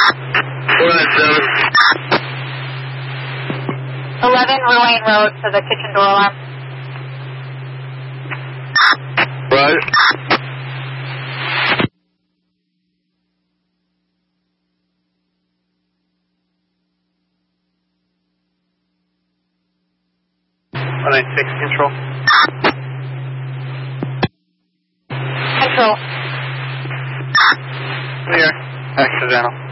11 Ruane Road for the kitchen door alarm. Right. Control. Control. Clear. Accidental.